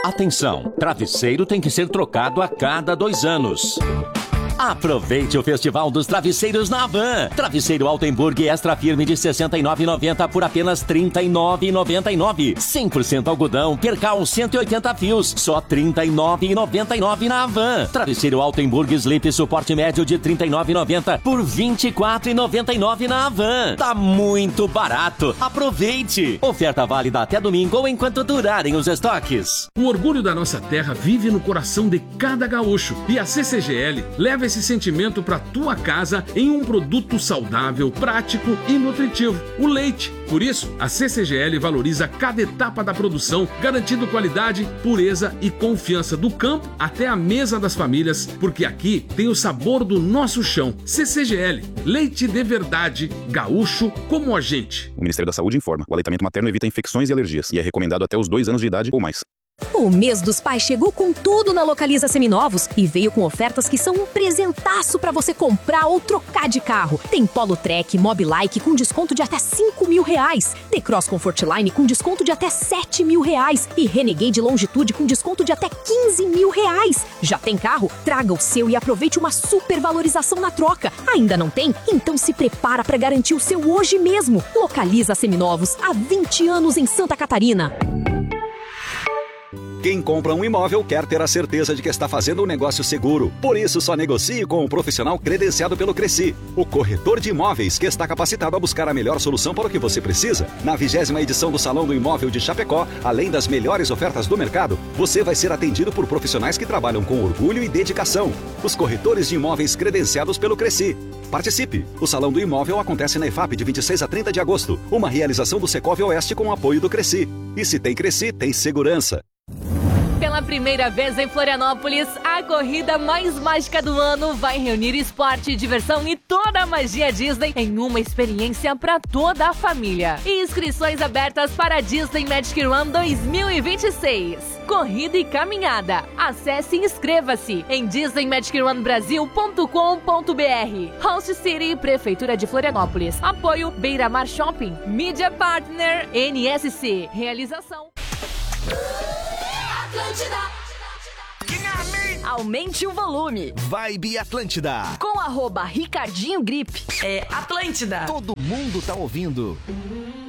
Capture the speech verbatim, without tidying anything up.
Atenção, travesseiro tem que ser trocado a cada dois anos. Aproveite o Festival dos Travesseiros na Havan. Travesseiro Altenburg Extra Firme de sessenta e nove reais e noventa centavos por apenas trinta e nove reais e noventa e nove centavos. cem por cento algodão, percal cento e oitenta fios, só trinta e nove reais e noventa e nove centavos na Havan. Travesseiro Altenburg Sleep suporte médio de trinta e nove reais e noventa centavos por vinte e quatro reais e noventa e nove centavos na Havan. Tá muito barato. Aproveite. Oferta válida até domingo ou enquanto durarem os estoques. O orgulho da nossa terra vive no coração de cada gaúcho e a C C G L leva esse sentimento para tua casa em um produto saudável, prático e nutritivo, o leite. Por isso, a C C G L valoriza cada etapa da produção, garantindo qualidade, pureza e confiança do campo até a mesa das famílias, porque aqui tem o sabor do nosso chão. C C G L, leite de verdade, gaúcho como a gente. O Ministério da Saúde informa: o aleitamento materno evita infecções e alergias e é recomendado até os dois anos de idade ou mais. O mês dos pais chegou com tudo na Localiza Seminovos e veio com ofertas que são um presentaço para você comprar ou trocar de carro. Tem Polo Trek, Mobilike com desconto de até cinco mil reais. T-Cross Comfortline com desconto de até sete mil reais. E Renegade Longitude com desconto de até quinze mil reais. Já tem carro? Traga o seu e aproveite uma super valorização na troca. Ainda não tem? Então se prepara para garantir o seu hoje mesmo. Localiza Seminovos, há vinte anos em Santa Catarina. Quem compra um imóvel quer ter a certeza de que está fazendo um negócio seguro. Por isso, só negocie com um profissional credenciado pelo Cresci, o corretor de imóveis que está capacitado a buscar a melhor solução para o que você precisa. Na vigésima edição do Salão do Imóvel de Chapecó, além das melhores ofertas do mercado, você vai ser atendido por profissionais que trabalham com orgulho e dedicação. Os corretores de imóveis credenciados pelo Cresci. Participe! O Salão do Imóvel acontece na EFAP de vinte e seis a trinta de agosto. Uma realização do Secov Oeste com o apoio do Cresci. E se tem Cresci, tem segurança. Pela primeira vez em Florianópolis, a corrida mais mágica do ano vai reunir esporte, diversão e toda a magia Disney em uma experiência para toda a família. Inscrições abertas para a Disney Magic Run dois mil e vinte e seis. Corrida e caminhada. Acesse e inscreva-se em disney magic run brasil ponto com ponto b r. Host City, Prefeitura de Florianópolis. Apoio Beira-Mar Shopping. Media Partner N S C. Realização Atlântida. Aumente o volume. Vibe Atlântida. Com arroba Ricardinho Grip. É Atlântida. Todo mundo tá ouvindo.